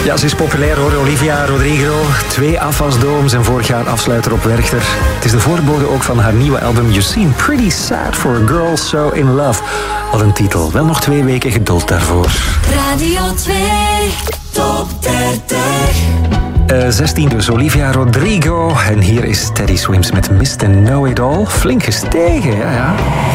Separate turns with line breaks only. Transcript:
Ja, ze is populair hoor, Olivia Rodrigo. 2 afwasdooms en vorig jaar afsluiter op Werchter. Het is de voorbode ook van haar nieuwe album You Seem Pretty Sad for a Girl So In Love. Wat een titel. Wel nog 2 weken geduld daarvoor.
Radio 2, Top 30.
16 dus, Olivia Rodrigo. En hier is Teddy Swims met Mr. Know It All. Flink gestegen, ja.